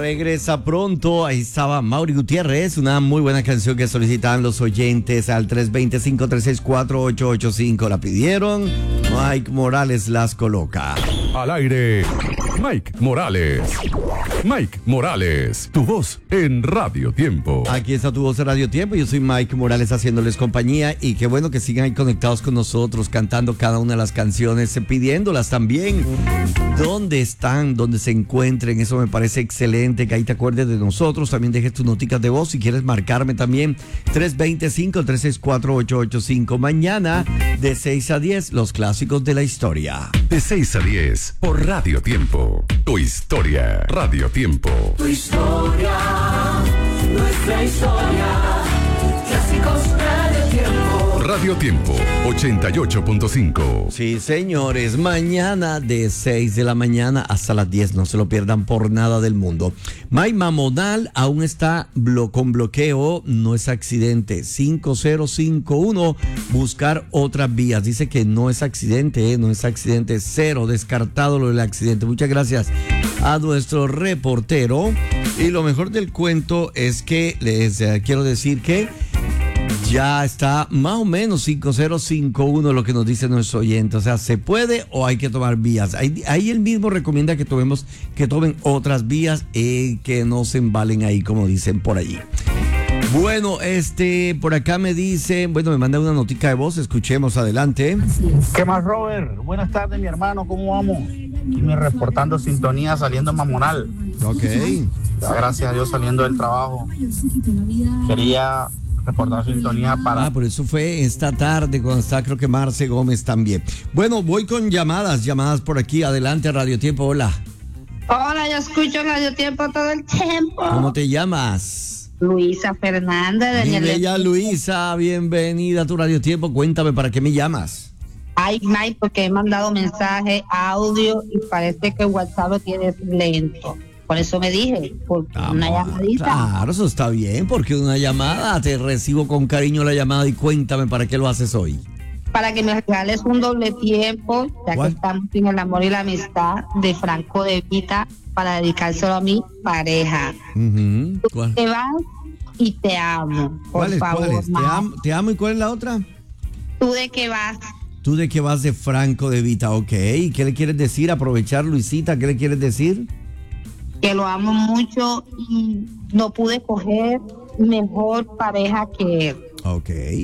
Regresa pronto. Ahí estaba Mauri Gutiérrez, una muy buena canción que solicitan los oyentes al 325-364-885. La pidieron, Mike Morales las coloca. Al aire, Mike Morales. Mike Morales, tu voz en Radio Tiempo. Aquí está tu voz en Radio Tiempo. Yo soy Mike Morales haciéndoles compañía y qué bueno que sigan ahí conectados con nosotros, cantando cada una de las canciones, pidiéndolas también. ¿Dónde están? ¿Dónde se encuentren? Eso me parece excelente, que ahí te acuerdes de nosotros. También dejes tus noticas de voz si quieres marcarme también. 325-364-885. Mañana de 6 a 10, los clásicos de la historia. De 6 a 10 por Radio Tiempo. Tu historia, Radio Tiempo. Tu historia, nuestra historia. Clásicos Radio Tiempo. Radio Tiempo 88.5. Sí, señores, mañana de 6 de la mañana hasta las 10, no se lo pierdan por nada del mundo. Mike Mamonal aún está con bloqueo, no es accidente. 5051, buscar otras vías. Dice que no es accidente, no es accidente, cero, descartado lo del accidente. Muchas gracias a nuestro reportero. Y lo mejor del cuento es que les quiero decir que ya está más o menos 5051 lo que nos dice nuestro oyente. O sea, ¿se puede o hay que tomar vías? Ahí él mismo recomienda que tomen otras vías que no se embalen ahí, como dicen por allí. Bueno, por acá me dice, me manda una notica de voz, escuchemos, adelante. ¿Qué más, Robert? Buenas tardes, mi hermano, ¿cómo vamos? Aquí me reportando sintonía saliendo en Mamonal. Ok. Gracias a Dios saliendo del trabajo. Quería reportar sintonía para... por eso fue esta tarde cuando está, creo que Marce Gómez también. Bueno, voy con llamadas por aquí, adelante, Radio Tiempo, hola. Hola, yo escucho Radio Tiempo todo el tiempo. ¿Cómo te llamas? Luisa Fernández. Mi bella Luisa, bienvenida a tu Radio Tiempo. Cuéntame, ¿para qué me llamas? Ay, Mike, porque he mandado mensaje, audio, y parece que WhatsApp lo tiene lento. Por eso me dije, porque una llamadita. Claro, eso está bien, porque una llamada, te recibo con cariño la llamada y cuéntame, ¿para qué lo haces hoy? Para que me regales un doble tiempo, ya que estamos en el amor y la amistad de Franco De Vita, para dedicárselo a mi pareja. ¿Cuál? Te vas y te amo, por favor. ¿Cuál es? ¿Te amo y cuál es la otra? ¿Tú de qué vas? ¿Tú de qué vas de Franco De Vita? Ok, ¿qué le quieres decir? Aprovechar, Luisita, ¿qué le quieres decir? Que lo amo mucho y no pude coger mejor pareja que él. Ok.